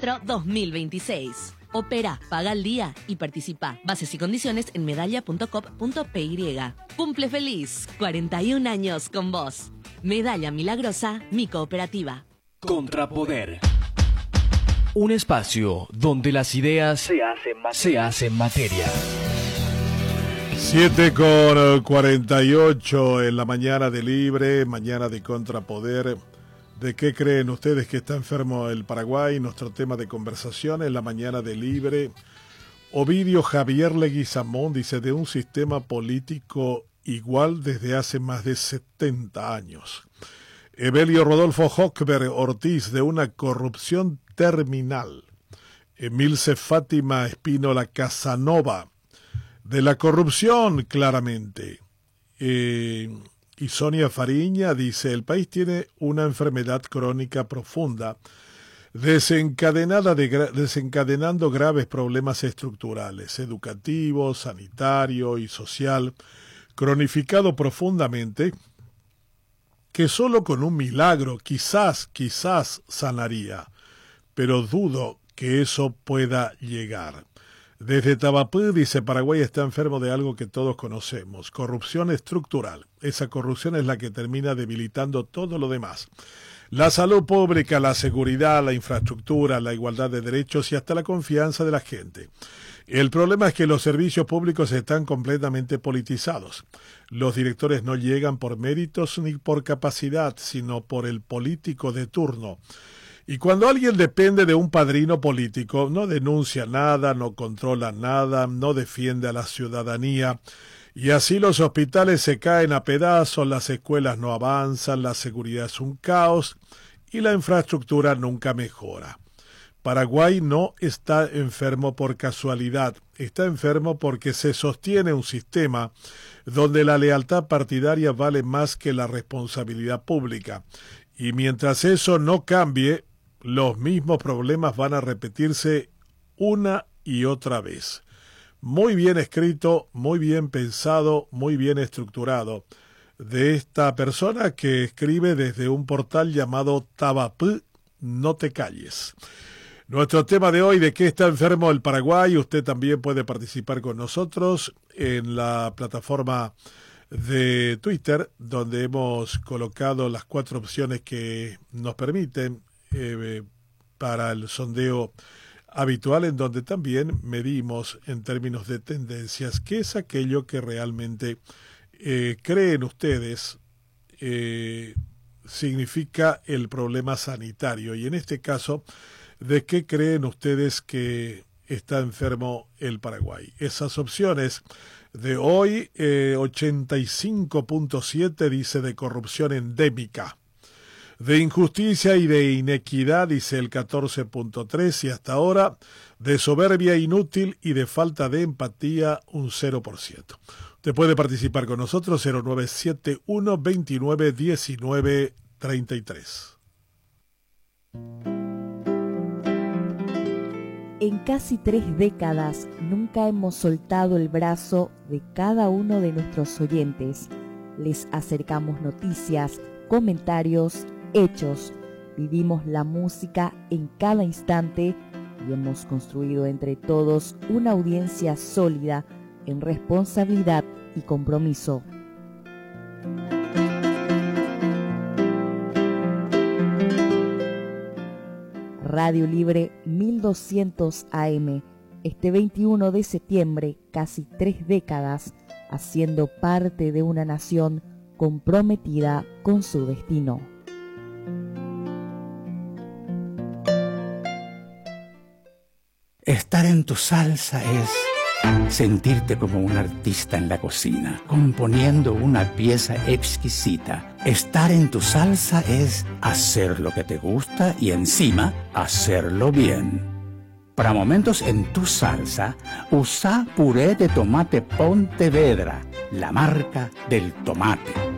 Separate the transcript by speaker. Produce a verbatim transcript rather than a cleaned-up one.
Speaker 1: veinticuatro dos mil veintiséis. Opera, paga al día y participa. Bases y condiciones en medalla punto coop punto p y. Cumple feliz. cuarenta y un años con vos. Medalla Milagrosa, mi cooperativa.
Speaker 2: Contrapoder. Un espacio donde las ideas se hacen materia. Se hacen materia.
Speaker 3: siete con cuarenta y ocho en la mañana de Libre, mañana de Contrapoder. ¿De qué creen ustedes que está enfermo el Paraguay? Nuestro tema de conversación en la mañana de Libre. Ovidio Javier Leguizamón dice: de un sistema político igual desde hace más de setenta años. Evelio Rodolfo Hochberg Ortiz: de una corrupción terminal. Emilce Fátima Espínola Casanova: de la corrupción, claramente. Eh, y Sonia Fariña dice: el país tiene una enfermedad crónica profunda, desencadenada de, desencadenando graves problemas estructurales, educativo, sanitario y social, cronificado profundamente, que solo con un milagro quizás, quizás sanaría, pero dudo que eso pueda llegar. Desde Tabapú dice: Paraguay está enfermo de algo que todos conocemos, corrupción estructural. Esa corrupción es la que termina debilitando todo lo demás. La salud pública, la seguridad, la infraestructura, la igualdad de derechos y hasta la confianza de la gente. El problema es que los servicios públicos están completamente politizados. Los directores no llegan por méritos ni por capacidad, sino por el político de turno. Y cuando alguien depende de un padrino político, no denuncia nada, no controla nada, no defiende a la ciudadanía, y así los hospitales se caen a pedazos, las escuelas no avanzan, la seguridad es un caos y la infraestructura nunca mejora. Paraguay no está enfermo por casualidad, está enfermo porque se sostiene un sistema donde la lealtad partidaria vale más que la responsabilidad pública. Y mientras eso no cambie, los mismos problemas van a repetirse una y otra vez. Muy bien escrito, muy bien pensado, muy bien estructurado, de esta persona que escribe desde un portal llamado Tabapú, no te calles. Nuestro tema de hoy: ¿de qué está enfermo el Paraguay? Usted también puede participar con nosotros en la plataforma de Twitter, donde hemos colocado las cuatro opciones que nos permiten Eh, para el sondeo habitual, en donde también medimos en términos de tendencias qué es aquello que realmente eh, creen ustedes eh, significa el problema sanitario, y en este caso, ¿de qué creen ustedes que está enfermo el Paraguay? Esas opciones de hoy, eh, ochenta y cinco punto siete dice de corrupción endémica. De injusticia y de inequidad dice el catorce punto tres, y hasta ahora de soberbia inútil y de falta de empatía un cero por ciento. Usted puede participar con nosotros cero nueve siete uno veintinueve diecinueve treinta y tres.
Speaker 4: En casi tres décadas nunca hemos soltado el brazo de cada uno de nuestros oyentes. Les acercamos noticias, comentarios, hechos. Vivimos la música en cada instante y hemos construido entre todos una audiencia sólida en responsabilidad y compromiso. Radio Libre mil doscientos A M, este veintiuno de septiembre, casi tres décadas, haciendo parte de una nación comprometida con su destino.
Speaker 5: Estar en tu salsa es sentirte como un artista en la cocina, componiendo una pieza exquisita. Estar en tu salsa es hacer lo que te gusta y encima hacerlo bien. Para momentos en tu salsa, usa puré de tomate Pontevedra, la marca del tomate.